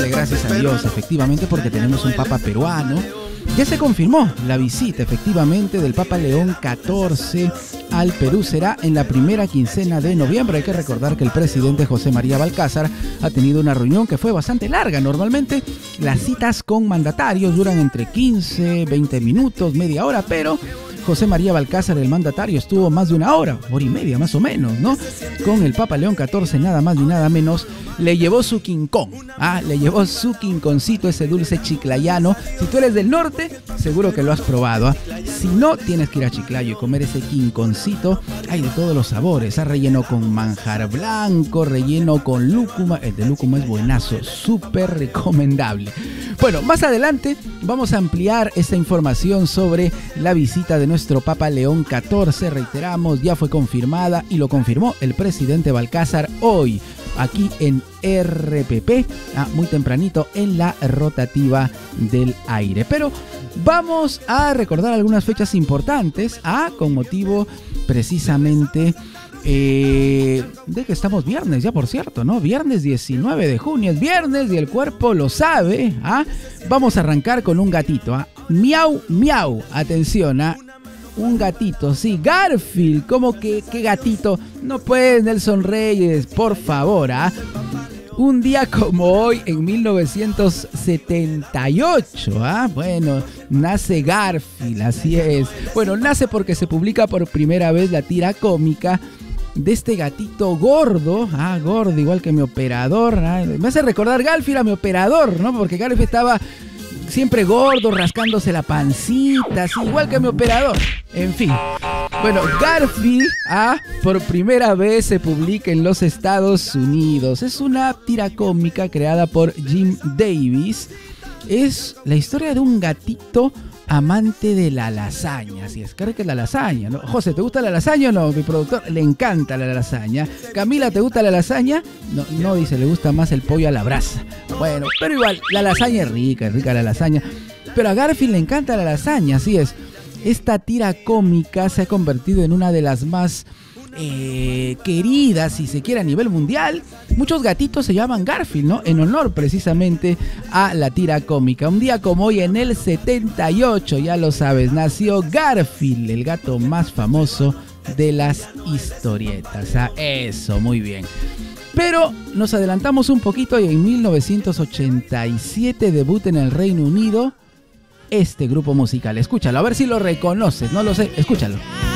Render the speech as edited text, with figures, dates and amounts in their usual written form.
Gracias a Dios, efectivamente, porque tenemos un Papa peruano. Ya se confirmó la visita, efectivamente, del Papa León XIV al Perú. Será en la primera quincena de noviembre. Hay que recordar que el presidente José María Balcázar ha tenido una reunión que fue bastante larga. Normalmente las citas con mandatarios duran entre 15, 20 minutos, media hora, pero José María Balcázar, el mandatario, estuvo más de una hora y media más o menos, ¿no? Con el Papa León XIV, nada más ni nada menos. Le llevó su quincón, le llevó su quinconcito, ese dulce chiclayano. Si tú eres del norte, seguro que lo has probado, Si no, tienes que ir a Chiclayo y comer ese quinconcito. Hay de todos los sabores, relleno con manjar blanco, relleno con lúcuma. El de lúcuma es buenazo, súper recomendable. Bueno, más adelante vamos a ampliar esta información sobre la visita de nuestro Papa León XIV. Reiteramos, ya fue confirmada y lo confirmó el presidente Balcázar hoy, aquí en RPP, muy tempranito en la rotativa del aire. Pero vamos a recordar algunas fechas importantes, con motivo precisamente de que estamos viernes, ya por cierto, ¿no? Viernes 19 de junio, es viernes y el cuerpo lo sabe, Vamos a arrancar con un gatito, Miau, miau, atención, un gatito, sí, Garfield, ¿cómo que qué gatito? No pues, Nelson Reyes, por favor, Un día como hoy, en 1978, Bueno, nace Garfield, así es. Bueno, nace porque se publica por primera vez la tira cómica de este gatito gordo, gordo, igual que mi operador, Me hace recordar Garfield a mi operador, ¿no? Porque Garfield estaba siempre gordo, rascándose la pancita, así, igual que mi operador. En fin. Bueno, Garfield, por primera vez se publica en los Estados Unidos. Es una tira cómica creada por Jim Davis. Es la historia de un gatito amante de la lasaña. Así es, creo que es la lasaña, ¿no? José, ¿te gusta la lasaña o no? Mi productor le encanta la lasaña. Camila, ¿te gusta la lasaña? No, dice, le gusta más el pollo a la brasa. Bueno, pero igual, la lasaña es rica la lasaña. Pero a Garfield le encanta la lasaña, así es. Esta tira cómica se ha convertido en una de las más queridas, si se quiere, a nivel mundial. Muchos gatitos se llaman Garfield, ¿no? En honor precisamente a la tira cómica. Un día como hoy, en el 78, ya lo sabes, nació Garfield, el gato más famoso de las historietas. Eso, muy bien. Pero nos adelantamos un poquito y en 1987 debuta en el Reino Unido este grupo musical. Escúchalo, a ver si lo reconoces, no lo sé, escúchalo.